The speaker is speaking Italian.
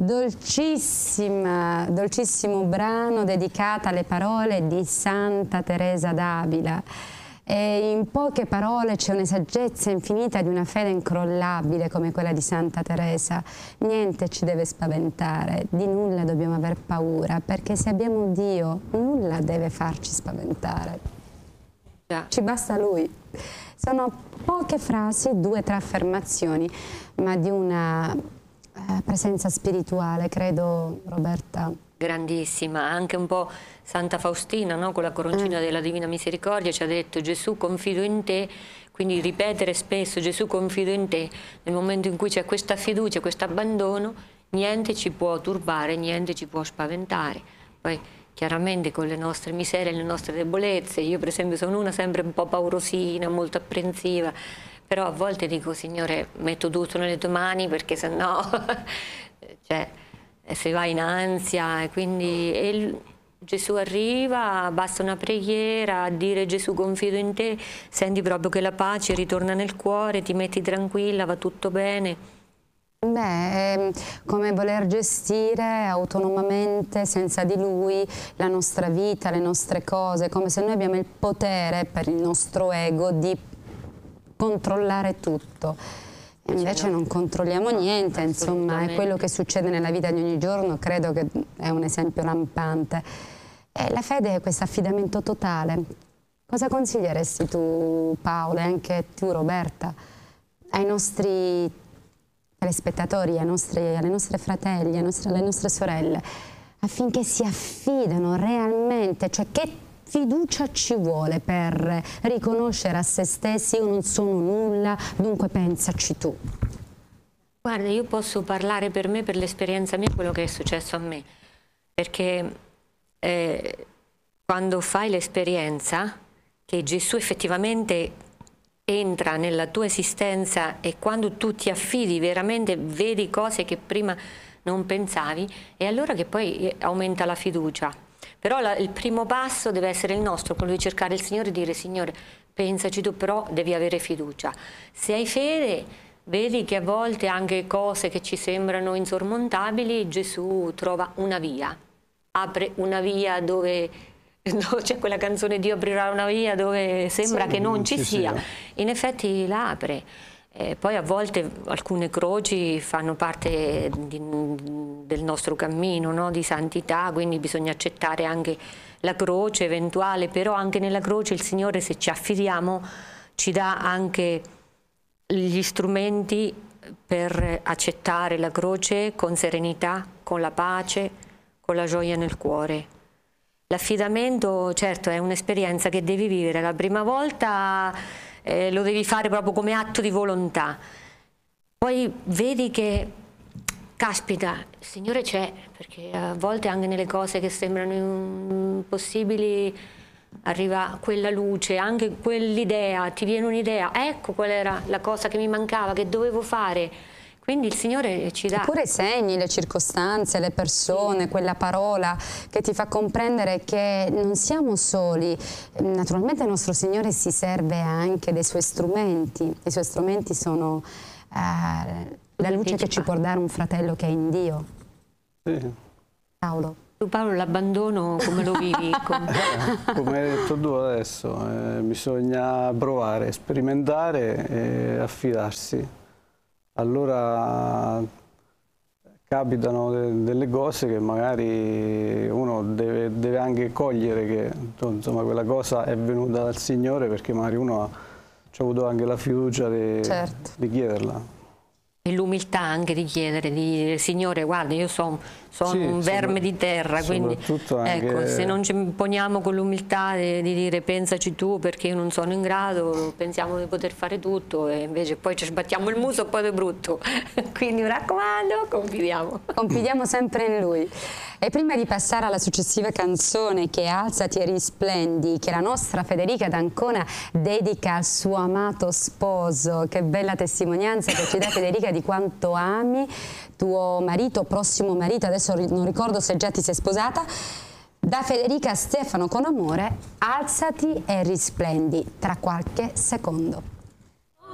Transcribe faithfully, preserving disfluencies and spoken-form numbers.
dolcissima, dolcissimo brano dedicato alle parole di Santa Teresa d'Avila. E in poche parole c'è una saggezza infinita di una fede incrollabile come quella di Santa Teresa. Niente ci deve spaventare, di nulla dobbiamo aver paura, perché se abbiamo Dio, nulla deve farci spaventare. Ci basta Lui. Sono poche frasi, due o tre affermazioni, ma di una eh, presenza spirituale, credo, Roberta. Grandissima, anche un po' Santa Faustina, no? Con la coroncina mm. della Divina Misericordia ci ha detto: Gesù, confido in te. Quindi ripetere spesso Gesù, confido in te, nel momento in cui c'è questa fiducia, questo abbandono, niente ci può turbare, niente ci può spaventare. Poi chiaramente con le nostre miserie, le nostre debolezze, io per esempio sono una sempre un po' paurosina, molto apprensiva, però a volte dico: Signore, metto tutto nelle tue mani, perché se no cioè, se vai in ansia, e quindi e il, Gesù arriva, basta una preghiera, a dire Gesù, confido in te, senti proprio che la pace ritorna nel cuore, ti metti tranquilla, va tutto bene. Beh, è come voler gestire autonomamente, senza di Lui, la nostra vita, le nostre cose, come se noi abbiamo il potere, per il nostro ego, di controllare tutto. E invece non controlliamo niente, insomma, è quello che succede nella vita di ogni giorno, credo che è un esempio lampante. E la fede è questo affidamento totale. Cosa consiglieresti tu, Paolo, e anche tu, Roberta, ai nostri telespettatori, ai nostri, alle nostre fratelli, alle nostre, alle nostre sorelle, affinché si affidano realmente, cioè che fiducia ci vuole per riconoscere a se stessi: io non sono nulla, dunque pensaci tu. Guarda, io posso parlare per me, per l'esperienza mia, quello che è successo a me, perché eh, quando fai l'esperienza che Gesù effettivamente entra nella tua esistenza, e quando tu ti affidi veramente vedi cose che prima non pensavi, è allora che poi aumenta la fiducia. Però la, il primo passo deve essere il nostro, quello di cercare il Signore e dire: Signore, pensaci tu, però devi avere fiducia. Se hai fede, vedi che a volte anche cose che ci sembrano insormontabili, Gesù trova una via, apre una via dove, dove c'è quella canzone Dio aprirà una via dove sembra sì, che non ci sia. sia. In effetti la apre. Eh, poi a volte alcune croci fanno parte di, del nostro cammino, no? Di santità, quindi bisogna accettare anche la croce eventuale, però anche nella croce il Signore, se ci affidiamo, ci dà anche gli strumenti per accettare la croce con serenità, con la pace, con la gioia nel cuore. L'affidamento, certo, è un'esperienza che devi vivere la prima volta. Eh, lo devi fare proprio come atto di volontà, poi vedi che, caspita, il Signore c'è, perché a volte anche nelle cose che sembrano impossibili arriva quella luce, anche quell'idea, ti viene un'idea, ecco qual era la cosa che mi mancava, che dovevo fare. Quindi il Signore ci dà... Eppure i segni, le circostanze, le persone, sì. Quella parola che ti fa comprendere che non siamo soli. Naturalmente il nostro Signore si serve anche dei Suoi strumenti. I Suoi strumenti sono eh, la luce che ci può dare un fratello che è in Dio. Sì. Paolo. Tu Paolo, l'abbandono come lo vivi? eh, come hai detto tu adesso, eh, bisogna provare, sperimentare e affidarsi. Allora capitano de delle cose che magari uno deve, deve anche cogliere che insomma, quella cosa è venuta dal Signore, perché magari uno ha, ha avuto anche la fiducia di, certo. di chiederla. E l'umiltà anche di chiedere, di dire: Signore, guarda, io sono son sì, un verme di terra, quindi anche... ecco, se non ci poniamo con l'umiltà di, di dire pensaci tu, perché io non sono in grado, pensiamo di poter fare tutto e invece poi ci sbattiamo il muso e poi è brutto. Quindi mi raccomando, confidiamo. Confidiamo sempre in Lui. E prima di passare alla successiva canzone, che è Alzati e risplendi, che la nostra Federica D'Ancona dedica al suo amato sposo, che bella testimonianza che ci dà Federica di quanto ami tuo marito, prossimo marito, adesso non ricordo se già ti sei sposata. Da Federica a Stefano con amore, alzati e risplendi, tra qualche secondo.